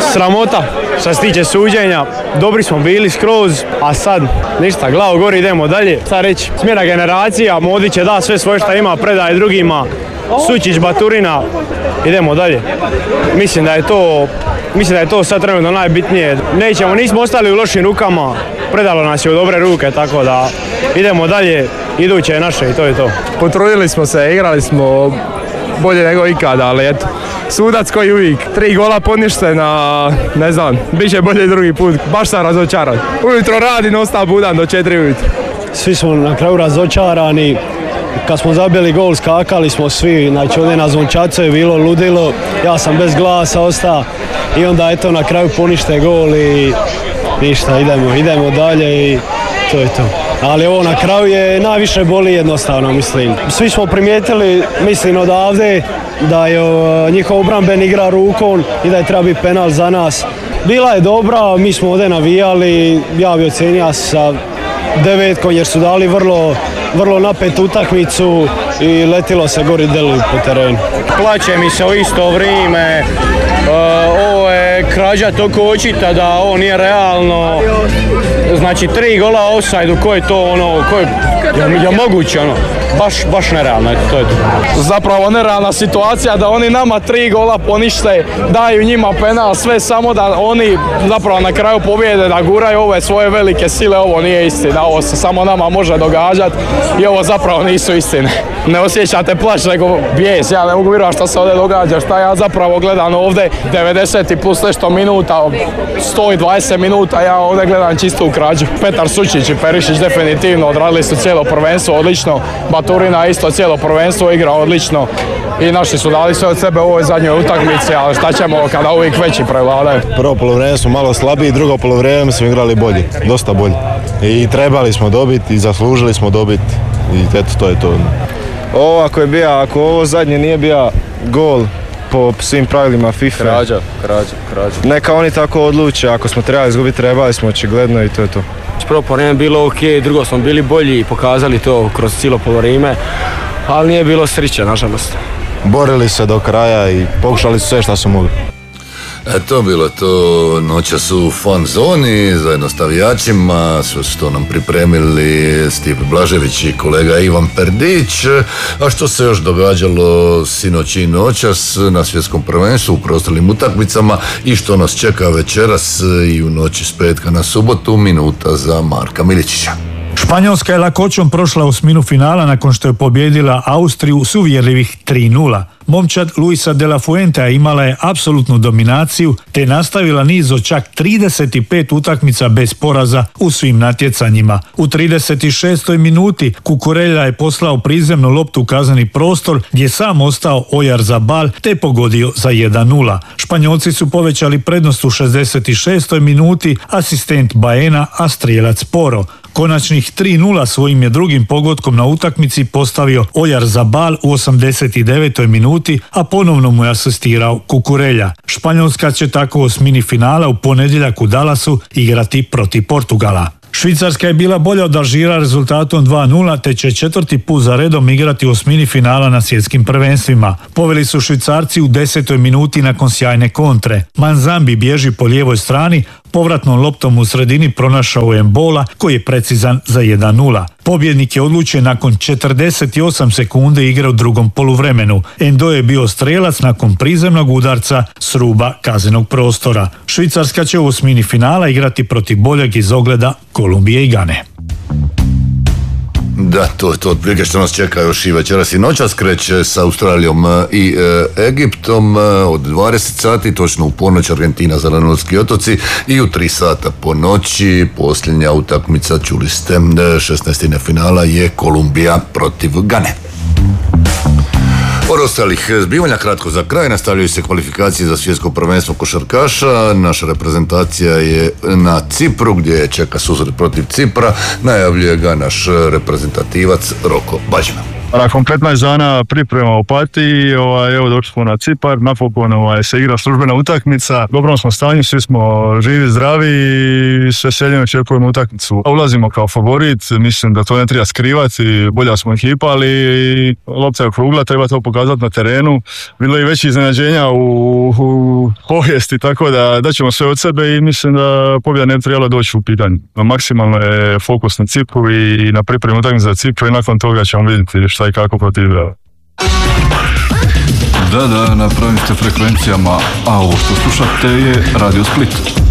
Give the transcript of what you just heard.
sramota što se tiče suđenja. Dobri smo bili skroz, a sad ništa, glavu gori, idemo dalje. Šta reći, smjena generacija, Modić je da sve svoje što ima, predaje drugima. Sučić, Baturina, idemo dalje. Mislim da je to sad trenutno najbitnije. Nismo ostali u lošim rukama, predalo nas je u dobre ruke, tako da idemo dalje, iduće je naše i to je to. Potrudili smo se, igrali smo bolje nego ikada, ali eto, sudac koji uvijek, 3 gola poništena, ne znam, bit će bolje drugi put, baš sam razočaran. Ujutro radim, ostao budan do 4 ujutro. Svi smo na kraju razočarani. Kad smo zabili gol, skakali smo svi, znači ovdje na zvončacu je bilo ludilo, ja sam bez glasa ostao i onda eto na kraju ponište gol i ništa, idemo dalje i to je to. Ali ovo na kraju je najviše boli jednostavno, mislim. Svi smo primijetili, mislim odavde, da je njihov obramben igra rukom i da je treba biti penal za nas. Bila je dobra, mi smo ovdje navijali, ja bi ocenio sa 9 jer su dali vrlo napetu utakmicu i letilo se gori delu po terenu. Plaće mi se u isto vrijeme, ovo je krađa toliko očita da ovo nije realno. Znači 3 gola offside, ko je to je moguće baš nerealno, to je to. Zapravo nerealna situacija da oni nama 3 gola ponište, daju njima penal, sve samo da oni zapravo na kraju pobjede, da guraju ove svoje velike sile, ovo nije istina, ovo se samo nama može događati i ovo zapravo nisu istine. Ne osjećate plać nego bijes, ja ne mogu vjerovati što se ovdje događa, šta ja zapravo gledam ovdje 90 plus nešto minuta, 120 minuta, ja ovdje gledam čistu krađu. Petar Sučić i Perišić definitivno odradili su cijelo prvenstvo odlično, Baturina isto cijelo prvenstvo igra odlično i naši su dali sve od sebe u ovoj zadnjoj utakmici, ali šta ćemo kada uvijek veći prevladaju. Prvo polovrijeme smo malo slabiji, drugo polovrijeme smo igrali bolje, dosta bolje. I trebali smo dobiti i zaslužili smo dobiti i eto to je to. Ovo ako ovo zadnje nije bio gol po svim pravilima FIFA. Krađa. Neka oni tako odluče, ako smo trebali izgubiti, trebali smo očigledno i to je to. Prvo polovreme bilo ok, drugo smo bili bolji i pokazali to kroz cijelo polovreme, ali nije bilo sreće, nažalost. Borili se do kraja i pokušali su sve što su mogli. Eto, bilo to noćas u fan zoni, zajedno s navijačima, sve su to nam pripremili Stipe Blažević i kolega Ivan Perdić. A što se još događalo sinoć i noćas na svjetskom prvenstvu u preostalim utakmicama i što nas čeka večeras i u noći s petka na subotu, minuta za Marka Miličića. Španjolska je lakoćom prošla osminu finala nakon što je pobijedila Austriju s uvjerljivih 3:0. Momčad Luisa de la Fuentea imala je apsolutnu dominaciju te nastavila niz od čak 35 utakmica bez poraza u svim natjecanjima. U 36. minuti Cucurella je poslao prizemnu loptu u kazneni prostor gdje je sam ostao Oyarzabal te pogodio za 1:0. Španjolci su povećali prednost u 66. minuti, asistent Baena, a strijelac Poro. Konačnih 3:0 svojim je drugim pogodkom na utakmici postavio Oyarzabal u 89. minuti, a ponovno mu je asistirao Cucurella. Španjolska će tako u osmini finala u ponedjeljak u Dallasu igrati protiv Portugala. Švicarska je bila bolja od Alžira rezultatom 2:0 te će 4. put za redom igrati u osmini finala na svjetskim prvenstvima. Poveli su Švicarci u 10. minuti nakon sjajne kontre. Manzambi bježi po lijevoj strani, povratnom loptom u sredini pronašao je Embola koji je precizan za 1:0. Pobjednik je odlučen nakon 48 sekunde igre u drugom poluvremenu. Endo je bio strelac nakon prizemnog udarca s ruba kaznenog prostora. Švicarska će u osmini finala igrati protiv boljeg iz ogleda Kolumbije i Gane. Da, to je to otprilike što nas čeka još i večeras i noćas. Kreće s Australijom i Egiptom od 20 sati, točno u ponoć Argentina, Zelenorski otoci i u 3 sata po noći posljednja utakmica, čuli ste, 16. finala je Kolumbija protiv Gane. Od ostalih zbivanja kratko za kraj, nastavljaju se kvalifikacije za svjetsko prvenstvo košarkaša. Naša reprezentacija je na Cipru gdje čeka susret protiv Cipra. Najavljuje ga naš reprezentativac Roko Bađina. Nakon 15 dana priprema u Opatiji, evo došli smo na Cipar, napokon se igra službena utakmica. U dobrom smo stanju, svi smo živi, zdravi i s veseljem očekujemo utakmicu. Ulazimo kao favorit, mislim da to ne treba skrivati, bolja smo ekipa, ali lopta je okrugla, treba to pokazati na terenu. Bilo je veći iznenađenja u povijesti, tako da ćemo sve od sebe i mislim da pobjeda ne bi trebala doći u pitanje. Maksimalno je fokus na Cipru i na pripremu utakmice za Cipru i nakon toga ćemo vidjeti šta i kako protiv Izraela. Da, na pravim ste frekvencijama, a ovo što slušate je Radio Split.